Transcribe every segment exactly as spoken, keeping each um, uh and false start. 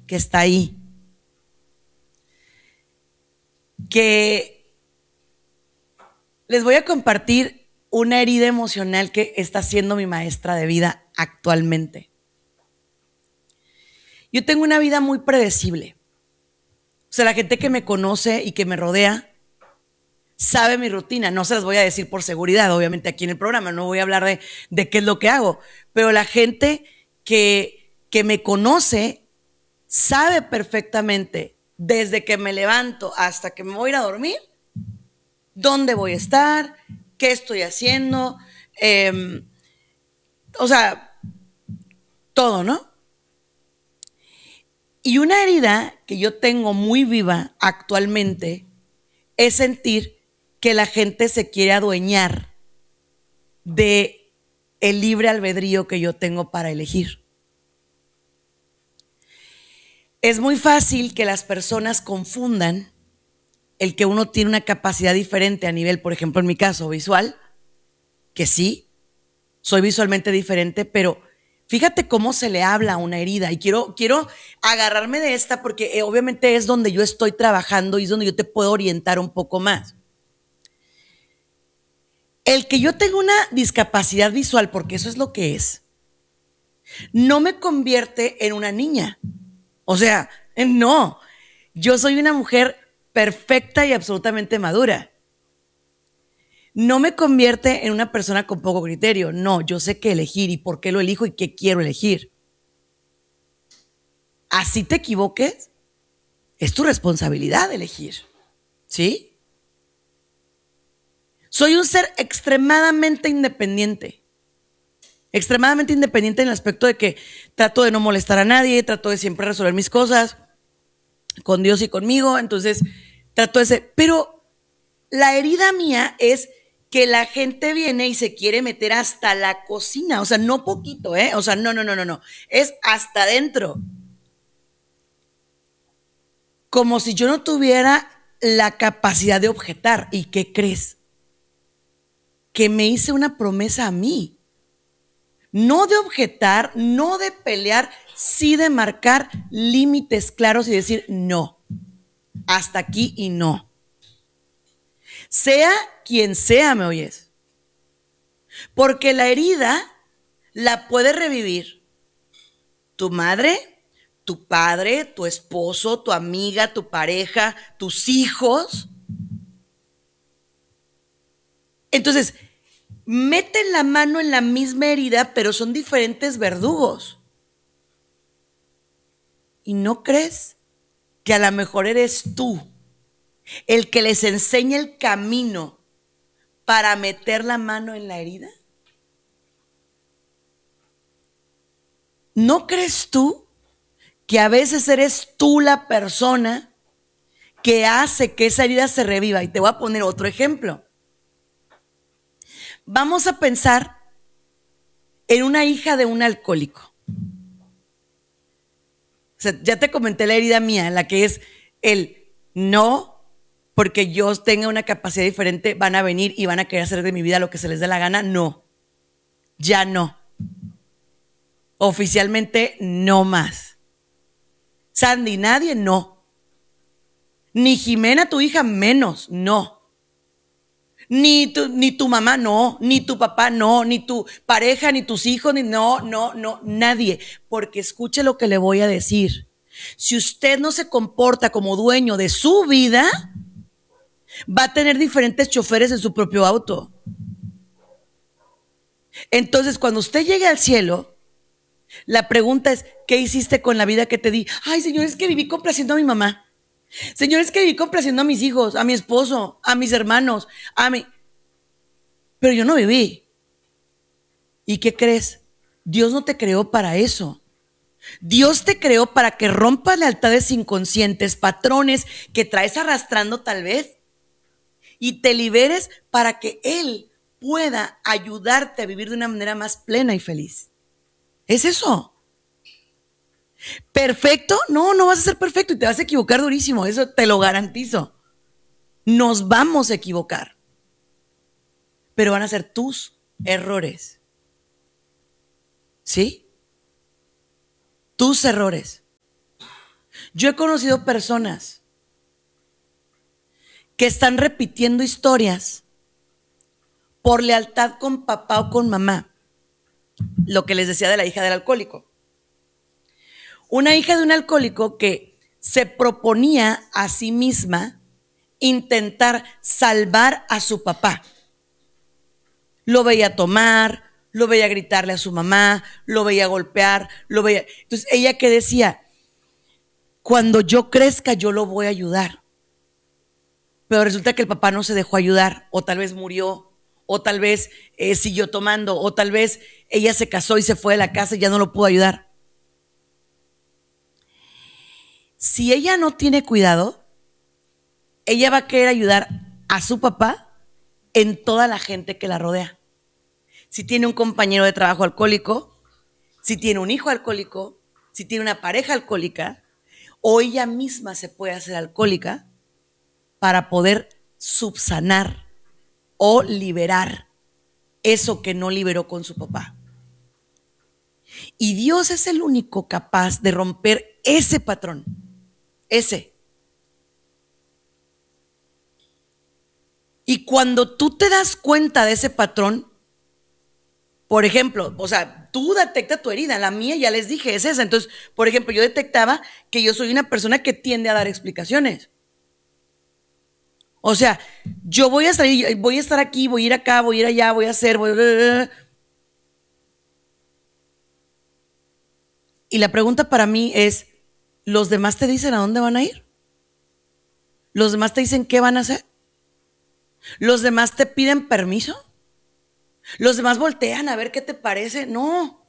que está ahí, que les voy a compartir una herida emocional que está siendo mi maestra de vida actualmente. Yo tengo una vida muy predecible. O sea, la gente que me conoce y que me rodea sabe mi rutina. No se las voy a decir por seguridad, obviamente aquí en el programa. No voy a hablar de, de qué es lo que hago. Pero la gente que, que me conoce sabe perfectamente, desde que me levanto hasta que me voy a ir a dormir, dónde voy a estar, qué estoy haciendo. Eh, o sea, todo, ¿no? Y una herida que yo tengo muy viva actualmente es sentir que la gente se quiere adueñar de el libre albedrío que yo tengo para elegir. Es muy fácil que las personas confundan el que uno tiene una capacidad diferente a nivel, por ejemplo, en mi caso, visual, que sí, soy visualmente diferente, pero fíjate cómo se le habla a una herida. Y quiero, quiero agarrarme de esta porque eh, obviamente es donde yo estoy trabajando y es donde yo te puedo orientar un poco más. El que yo tenga una discapacidad visual, porque eso es lo que es, no me convierte en una niña. O sea, no, yo soy una mujer perfecta y absolutamente madura. No me convierte en una persona con poco criterio. No, yo sé qué elegir y por qué lo elijo y qué quiero elegir. Así te equivoques, es tu responsabilidad elegir. ¿Sí? Soy un ser extremadamente independiente. Extremadamente independiente en el aspecto de que trato de no molestar a nadie, trato de siempre resolver mis cosas con Dios y conmigo. Entonces, trato de ser. Pero la herida mía es que la gente viene y se quiere meter hasta la cocina. O sea, no poquito, ¿eh? O sea, no, no, no, no, no. Es hasta adentro. Como si yo no tuviera la capacidad de objetar. ¿Y qué crees? Que me hice una promesa a mí. No de objetar, no de pelear, sí de marcar límites claros y decir no. Hasta aquí y no. Sea quien sea, ¿me oyes? Porque la herida la puede revivir tu madre, tu padre, tu esposo, tu amiga, tu pareja, tus hijos. Entonces, meten la mano en la misma herida, pero son diferentes verdugos. ¿Y no crees que a lo mejor eres tú el que les enseña el camino para meter la mano en la herida? ¿No crees tú que a veces eres tú la persona que hace que esa herida se reviva? Y te voy a poner otro ejemplo. Vamos a pensar en una hija de un alcohólico. O sea, ya te comenté la herida mía, en la que es el no, porque yo tenga una capacidad diferente, van a venir y van a querer hacer de mi vida lo que se les dé la gana. No, ya no. Oficialmente no más. Sandy, nadie, no. Ni Jimena, tu hija, menos, no. Ni tu, ni tu mamá, no. Ni tu papá, no. Ni tu pareja, ni tus hijos, ni no, no, no, nadie. Porque escuche lo que le voy a decir. Si usted no se comporta como dueño de su vida, va a tener diferentes choferes en su propio auto. Entonces, cuando usted llegue al cielo, la pregunta es, ¿qué hiciste con la vida que te di? Ay, Señor, es que viví complaciendo a mi mamá. Señor, es que viví complaciendo a mis hijos, a mi esposo, a mis hermanos, a mi... Pero yo no viví. ¿Y qué crees? Dios no te creó para eso. Dios te creó para que rompas lealtades inconscientes, patrones que traes arrastrando tal vez, y te liberes para que Él pueda ayudarte a vivir de una manera más plena y feliz. Es eso. ¿Perfecto? No, no vas a ser perfecto y te vas a equivocar durísimo, eso te lo garantizo. Nos vamos a equivocar, pero van a ser tus errores. ¿Sí? Tus errores. Yo he conocido personas que están repitiendo historias por lealtad con papá o con mamá. Lo que les decía de la hija del alcohólico. Una hija de un alcohólico que se proponía a sí misma intentar salvar a su papá. Lo veía tomar, lo veía gritarle a su mamá, lo veía golpear, lo veía. Entonces ella que decía, cuando yo crezca yo lo voy a ayudar. Pero resulta que el papá no se dejó ayudar, o tal vez murió, o tal vez eh, siguió tomando, o tal vez ella se casó y se fue de la casa y ya no lo pudo ayudar. Si ella no tiene cuidado, ella va a querer ayudar a su papá en toda la gente que la rodea. Si tiene un compañero de trabajo alcohólico, si tiene un hijo alcohólico, si tiene una pareja alcohólica, o ella misma se puede hacer alcohólica para poder subsanar o liberar eso que no liberó con su papá. Y Dios es el único capaz de romper ese patrón, ese. Y cuando tú te das cuenta de ese patrón, por ejemplo, o sea, tú detecta tu herida, la mía ya les dije, es esa. Entonces, por ejemplo, yo detectaba que yo soy una persona que tiende a dar explicaciones. O sea, yo voy a salir, voy a estar aquí, voy a ir acá, voy a ir allá, voy a hacer, voy a... Y la pregunta para mí es, ¿los demás te dicen a dónde van a ir? ¿Los demás te dicen qué van a hacer? ¿Los demás te piden permiso? ¿Los demás voltean a ver qué te parece? No.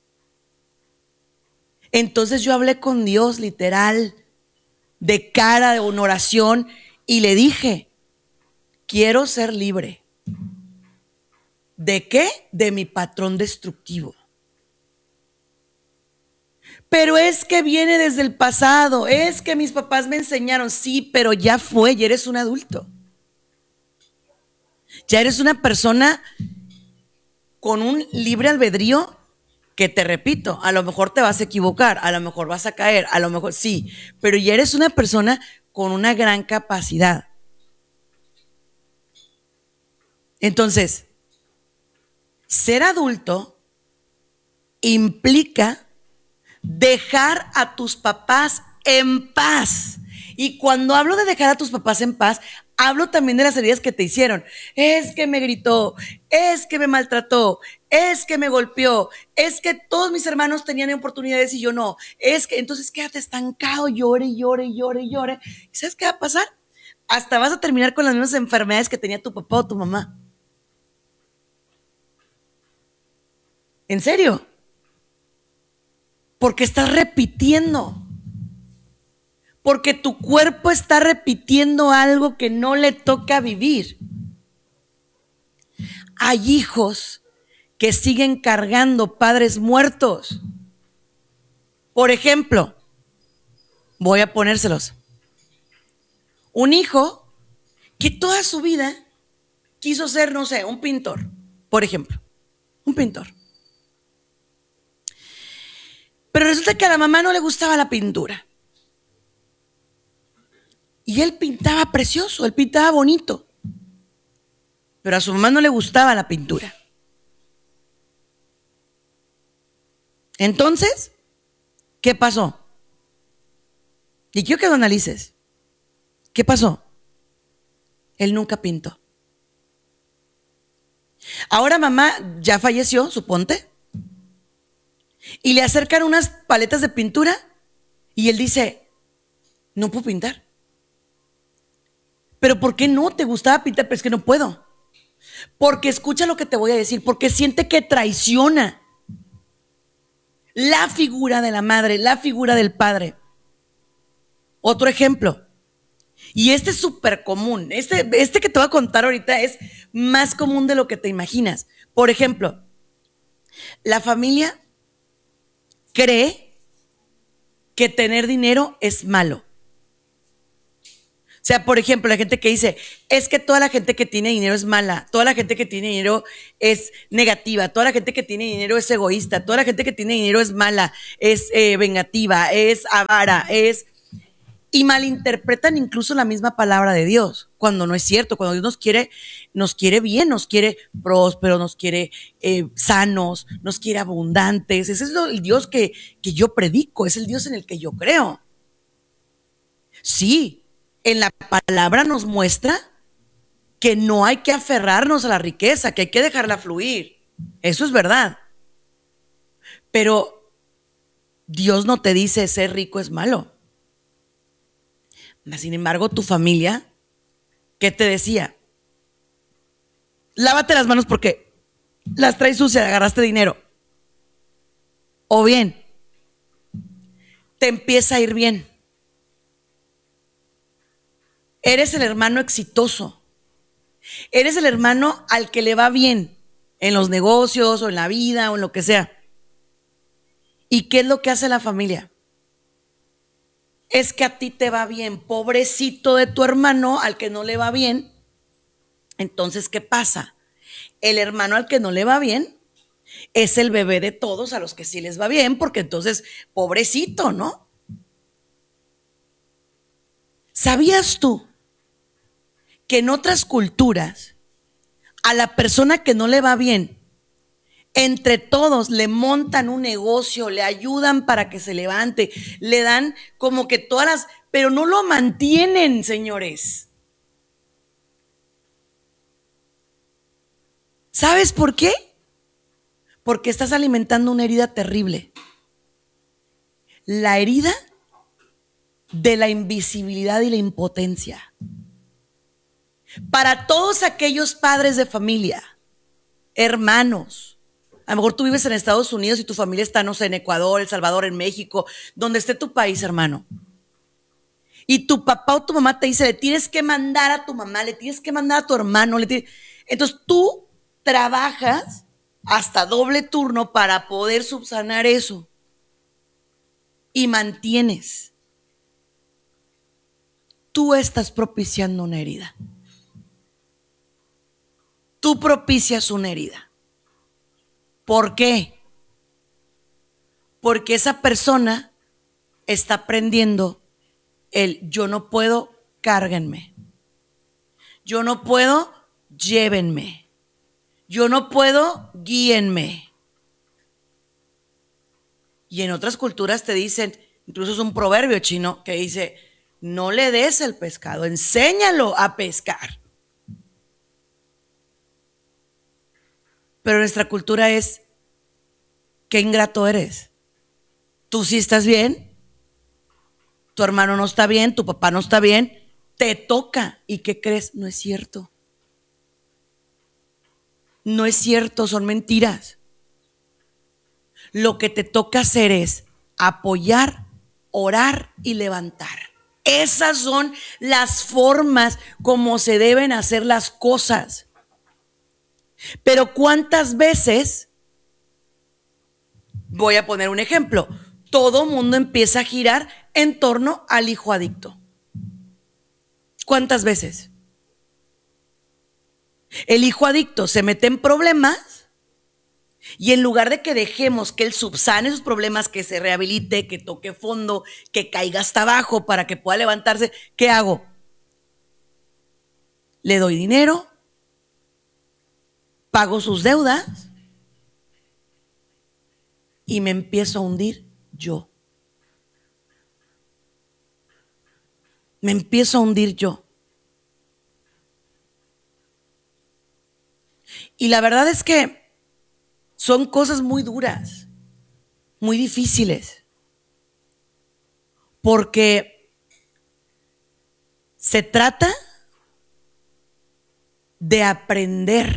Entonces yo hablé con Dios literal, de cara, de una oración, y le dije, quiero ser libre. ¿De qué? De mi patrón destructivo. Pero es que viene desde el pasado, es que mis papás me enseñaron, sí, pero ya fue, ya eres un adulto. Ya eres una persona con un libre albedrío que, te repito, a lo mejor te vas a equivocar, a lo mejor vas a caer, a lo mejor sí, pero ya eres una persona con una gran capacidad. Entonces, ser adulto implica dejar a tus papás en paz. Y cuando hablo de dejar a tus papás en paz, hablo también de las heridas que te hicieron. Es que me gritó, es que me maltrató, es que me golpeó, es que todos mis hermanos tenían oportunidades y yo no. Es que entonces quédate estancado, llore, llore, llore, llore. ¿Y sabes qué va a pasar? Hasta vas a terminar con las mismas enfermedades que tenía tu papá o tu mamá. ¿En serio? Porque estás repitiendo. Porque tu cuerpo está repitiendo algo que no le toca vivir. Hay hijos que siguen cargando padres muertos. Por ejemplo, voy a ponérselos. Un hijo que toda su vida quiso ser, no sé, un pintor, por ejemplo. Un pintor. Pero resulta que a la mamá no le gustaba la pintura. Y él pintaba precioso, él pintaba bonito. Pero a su mamá no le gustaba la pintura. Entonces, ¿qué pasó? Y quiero que lo analices. ¿Qué pasó? Él nunca pintó. Ahora mamá ya falleció, suponte. Y le acercan unas paletas de pintura y él dice, no puedo pintar. ¿Pero por qué no? ¿Te gustaba pintar? Pero es que no puedo. Porque escucha lo que te voy a decir, porque siente que traiciona la figura de la madre, la figura del padre. Otro ejemplo, y este es súper común, este, este que te voy a contar ahorita es más común de lo que te imaginas. Por ejemplo, la familia cree que tener dinero es malo. O sea, por ejemplo, la gente que dice, es que toda la gente que tiene dinero es mala, toda la gente que tiene dinero es negativa, toda la gente que tiene dinero es egoísta, toda la gente que tiene dinero es mala, es eh, vengativa, es avara, es... y malinterpretan incluso la misma palabra de Dios, cuando no es cierto, cuando Dios nos quiere, nos quiere bien, nos quiere prósperos, nos quiere eh, sanos, nos quiere abundantes. Ese es el Dios que, que yo predico, es el Dios en el que yo creo. Sí, en la palabra nos muestra que no hay que aferrarnos a la riqueza, que hay que dejarla fluir. Eso es verdad. Pero Dios no te dice ser rico es malo. Sin embargo, tu familia, ¿qué te decía? Lávate las manos porque las traes sucias, agarraste dinero. O bien, te empieza a ir bien. Eres el hermano exitoso. Eres el hermano al que le va bien en los negocios o en la vida o en lo que sea. ¿Y qué es lo que hace la familia? Es que a ti te va bien, pobrecito de tu hermano al que no le va bien. Entonces, ¿qué pasa? El hermano al que no le va bien es el bebé de todos a los que sí les va bien, porque entonces, pobrecito, ¿no? ¿Sabías tú que en otras culturas a la persona que no le va bien, entre todos le montan un negocio, le ayudan para que se levante, le dan como que todas las, pero no lo mantienen, señores? ¿Sabes por qué? Porque estás alimentando una herida terrible. La herida de la invisibilidad y la impotencia. Para todos aquellos padres de familia, hermanos, a lo mejor tú vives en Estados Unidos y tu familia está, no sé, en Ecuador, El Salvador, en México, donde esté tu país, hermano. Y tu papá o tu mamá te dice, le tienes que mandar a tu mamá, le tienes que mandar a tu hermano. Le tienes... Entonces tú trabajas hasta doble turno para poder subsanar eso. Y mantienes. Tú estás propiciando una herida. Tú propicias una herida. ¿Por qué? Porque esa persona está aprendiendo el yo no puedo, cárguenme. Yo no puedo, llévenme. Yo no puedo, guíenme. Y en otras culturas te dicen, incluso es un proverbio chino que dice, no le des el pescado, enséñalo a pescar. Pero nuestra cultura es, qué ingrato eres. Tú sí estás bien, tu hermano no está bien, tu papá no está bien, te toca. ¿Y qué crees? No es cierto. No es cierto, son mentiras. Lo que te toca hacer es apoyar, orar y levantar. Esas son las formas como se deben hacer las cosas. Pero ¿cuántas veces? Voy a poner un ejemplo. Todo mundo empieza a girar en torno al hijo adicto. ¿Cuántas veces? El hijo adicto se mete en problemas y en lugar de que dejemos que él subsane sus problemas, que se rehabilite, que toque fondo, que caiga hasta abajo para que pueda levantarse, ¿qué hago? Le doy dinero, pago sus deudas y me empiezo a hundir yo. Me empiezo a hundir yo. Y la verdad es que son cosas muy duras, muy difíciles, porque se trata de aprender